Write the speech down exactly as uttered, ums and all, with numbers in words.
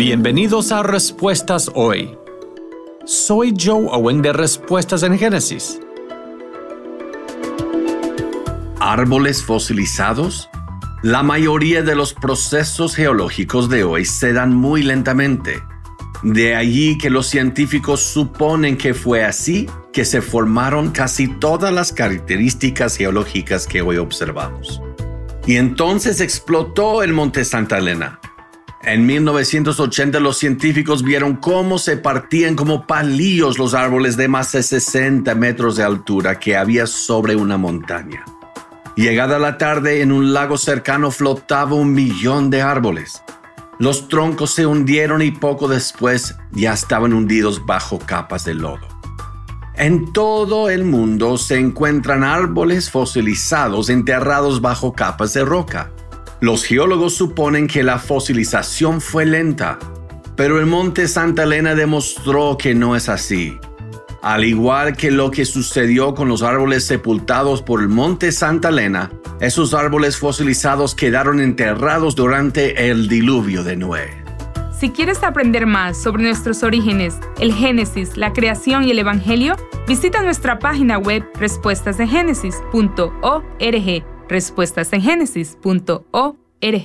Bienvenidos a Respuestas Hoy. Soy Joe Owen de Respuestas en Génesis. ¿Árboles fosilizados? La mayoría de los procesos geológicos de hoy se dan muy lentamente. De allí que los científicos suponen que fue así que se formaron casi todas las características geológicas que hoy observamos. Y entonces explotó el Monte Santa Elena. En mil novecientos ochenta los científicos vieron cómo se partían como palillos los árboles de más de sesenta metros de altura que había sobre una montaña. Llegada la tarde, en un lago cercano flotaba un millón de árboles. Los troncos se hundieron y poco después ya estaban hundidos bajo capas de lodo. En todo el mundo se encuentran árboles fosilizados enterrados bajo capas de roca. Los geólogos suponen que la fosilización fue lenta, pero el Monte Santa Elena demostró que no es así. Al igual que lo que sucedió con los árboles sepultados por el Monte Santa Elena, esos árboles fosilizados quedaron enterrados durante el diluvio de Noé. Si quieres aprender más sobre nuestros orígenes, el Génesis, la creación y el Evangelio, visita nuestra página web respuestas en génesis punto org. respuestas en génesis punto org.